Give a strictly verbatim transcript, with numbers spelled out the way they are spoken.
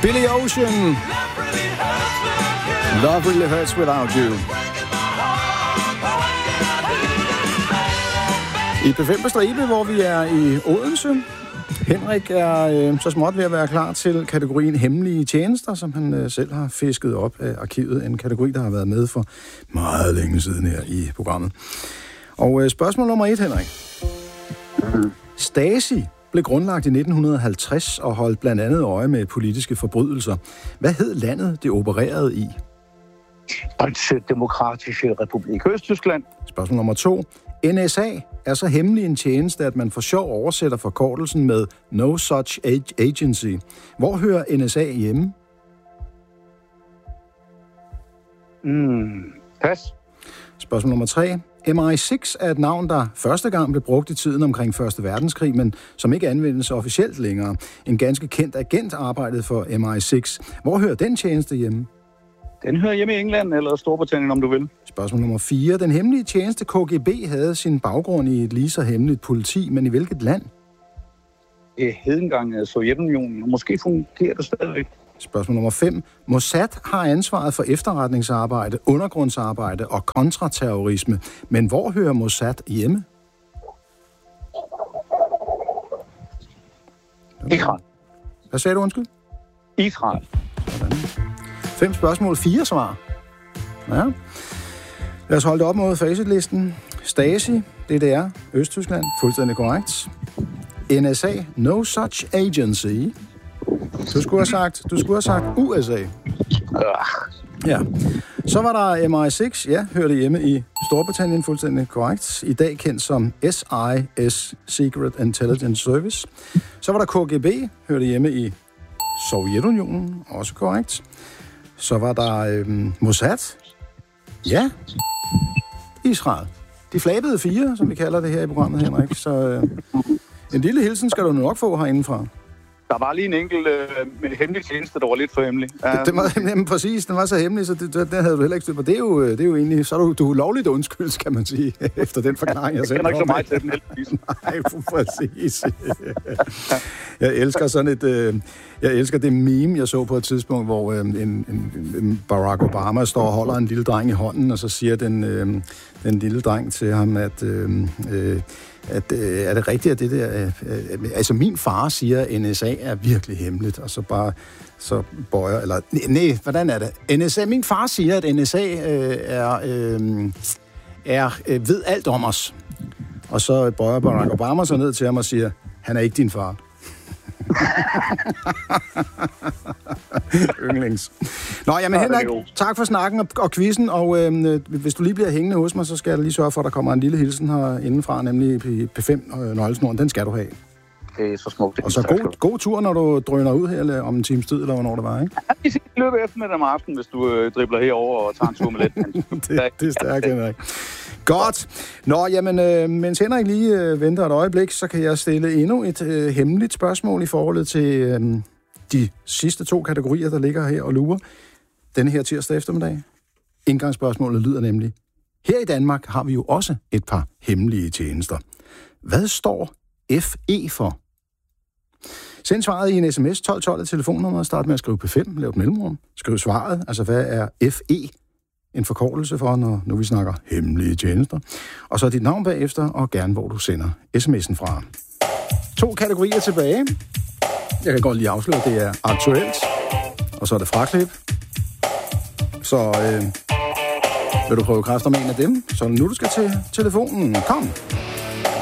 Billy Ocean. Love really hurts without you. I P fem på stribe, hvor vi er i Odense. Henrik er øh, så småt ved at være klar til kategorien hemmelige tjenester, som han øh, selv har fisket op af arkivet. En kategori, der har været med for meget længe siden her i programmet. Og øh, spørgsmål nummer et, Henrik. Stasi blev grundlagt i nitten halvtreds og holdt blandt andet øje med politiske forbrydelser. Hvad hed landet, det opererede i? Deutsche Demokratische Republik Østtyskland. Spørgsmål nummer to. N S A er så hemmelig en tjeneste, at man for sjov oversætter forkortelsen med No Such Agency. Hvor hører N S A hjemme? Mm, pas. Spørgsmål nummer tre. M I seks er et navn, der første gang blev brugt i tiden omkring første verdenskrig, men som ikke anvendes officielt længere. En ganske kendt agent arbejdede for M I seks. Hvor hører den tjeneste hjemme? Den hører hjemme i England eller Storbritannien, om du vil. Spørgsmål nummer fire. Den hemmelige tjeneste K G B havde sin baggrund i et lige så hemmeligt politi, men i hvilket land? Det hed engang Sovjetunionen, og måske fungerer det stadigvæk. Spørgsmål nummer fem. Mossad har ansvaret for efterretningsarbejde, undergrundsarbejde og kontraterrorisme. Men hvor hører Mossad hjemme? Israel. Hvad sagde du, undskyld? Israel. Sådan. Fem spørgsmål, fire svar. Ja. Lad os holde det op mod facitlisten. Stasi, D D R, Østtyskland, fuldstændig korrekt. N S A, No Such Agency. Du skulle have sagt, du skulle have sagt U S A. Ja. Så var der M I seks, ja, hørte hjemme i Storbritannien, fuldstændig korrekt. I dag kendt som S I S, Secret Intelligence Service. Så var der K G B, hørte hjemme i Sovjetunionen, også korrekt. Så var der øhm, Mossad. Ja. Israel. De flabede fire, som vi kalder det her i programmet, Henrik. Så øh, en lille hilsen skal du nok få herindefra. Der var lige en enkelt øh, med hemmelig tjeneste, der var lidt for hemmelig. Um... Den var jamen, præcis, den var så hemmelig, så det, den havde du heller ikke styr på. Det er jo, det er jo egentlig, så er du, du er lovligt undskyldt, kan man sige, efter den forklaring, jeg selv har. Jeg kender ikke så meget til den, heldigvis. Nej, præcis. Jeg elsker sådan et, øh, jeg elsker det meme, jeg så på et tidspunkt, hvor øh, en, en, en Barack Obama står og holder en lille dreng i hånden, og så siger den, øh, den lille dreng til ham, at... Øh, øh, At, øh, er det rigtigt, at det der... Øh, øh, altså, min far siger, at N S A er virkelig hemmeligt, og så bare... Så bøjer... Eller... Nej, hvordan er det? N S A... Min far siger, at N S A øh, er... Øh, er øh, ved alt om os. Og så bøjer Barack Obama så ned til ham og siger, han er ikke din far. Yndlings. Nå, jamen Henrik, tak for snakken og, og quizzen, og øh, hvis du lige bliver hængende hos mig, så skal jeg lige sørge for, at der kommer en lille hilsen her indenfra, nemlig P fem øh, nøglesnoren. Den skal du have. Det er så smukt. Og så god, god tur, når du drøner ud her eller om en times tid, eller hvornår det var, ikke? Ja, vi skal løbe eftermiddag om aftenen, hvis du øh, dribler herover og tager en tur med lidt. det, det er stærkt, Henrik. Godt. Nå, jamen, øh, mens Henrik lige øh, venter et øjeblik, så kan jeg stille endnu et øh, hemmeligt spørgsmål i forhold til øh, de sidste to kategorier, der ligger her og lurer denne her tirsdag eftermiddag. Indgangsspørgsmålet lyder nemlig, her i Danmark har vi jo også et par hemmelige tjenester. Hvad står F E for? Send svaret i en sms tolv tolv af telefonnummeret, start med at skrive P fem, lav et mellemrum, skriv svaret, altså hvad er F E? En forkortelse for, når nu vi snakker hemmelige tjenester. Og så dit navn bagefter, og gerne hvor du sender sms'en fra. To kategorier tilbage. Jeg kan godt lige afsløre, det er aktuelt, og så er det fraklip. Så øh, vil du prøve kræfter med en af dem, så nu du skal til telefonen. Kom!